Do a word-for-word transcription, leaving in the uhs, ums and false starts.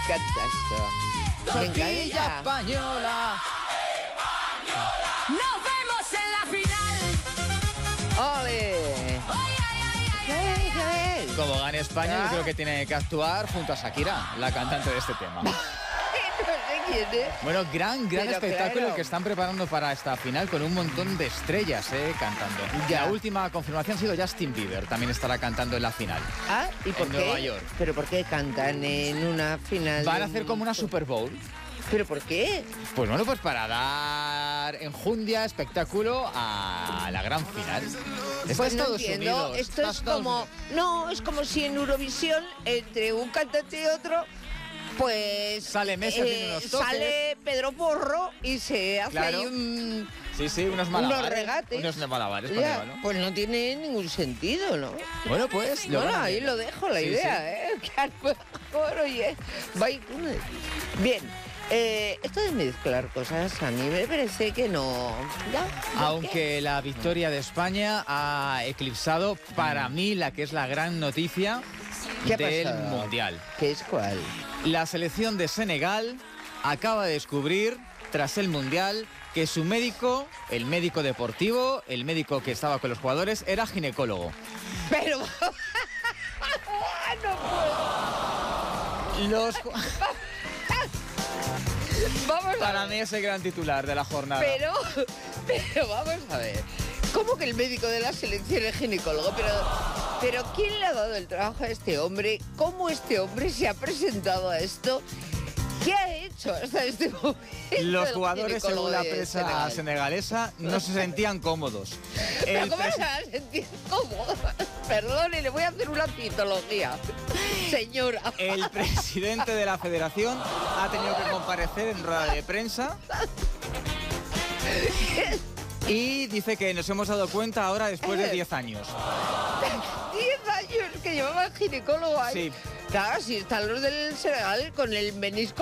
encanta esto. Me Toquilla encanta. española. Nos vemos en la final. ¡Ole! ¿Qué? ¿Qué? Como gane España, Ah. yo creo que tiene que actuar junto a Shakira, la cantante de este tema. No sé quién es. Bueno, gran, gran Pero espectáculo claro. el que están preparando para esta final con un montón de estrellas eh, cantando. Ya. La última confirmación ha sido Justin Bieber, también estará cantando en la final. Ah, ¿y por En qué? Nueva York. ¿Pero por qué cantan en una final? Van de a hacer un- como una Super Bowl. ¿Pero por qué? Pues bueno, pues para dar enjundia, espectáculo a la gran final. Está Pues no Estados entiendo. Unidos. Esto está es Estados como... Unidos. No, es como si en Eurovisión, entre un cantante y otro, pues... Sale Messi haciendo unos toques. Sale Pedro Porro y se hace Claro. ahí un... Sí, sí, unos malabares. Unos regates. Unos malabares. con Ya, Eva, ¿no? pues no tiene ningún sentido, ¿no? Bueno, pues... lo Bueno, van a ahí ver. lo dejo, la Sí, idea, sí. ¿eh? Que a lo mejor, oye, va y- Bien, eh, esto de mezclar cosas a mí me parece que no... ¿Ya? ¿Por qué? Aunque la victoria de España ha eclipsado para mí la que es la gran noticia ¿Qué ha del pasado? Mundial. ¿Qué es cuál? La selección de Senegal acaba de descubrir, tras el Mundial, que su médico, el médico deportivo, el médico que estaba con los jugadores, era ginecólogo. Pero... no Los... puedo. Vamos a Para ver. mí es el gran titular de la jornada. Pero, pero vamos a ver. ¿Cómo que el médico de la selección es ginecólogo? Pero, pero ¿quién le ha dado el trabajo a este hombre? ¿Cómo este hombre se ha presentado a esto? ¿Qué ha hecho hasta este momento? Los el jugadores, ginecólogo según la de prensa Senegal? senegalesa, no se sentían cómodos. ¿Pero El cómo pres- se va a sentir cómodo? Perdone, le voy a hacer una citología. Señora. El presidente de la federación ha tenido que comparecer en rueda de prensa y dice que nos hemos dado cuenta ahora después de diez años. Diez años que llevaba el ginecólogo ahí. Sí. Claro, si están los del Senegal con el menisco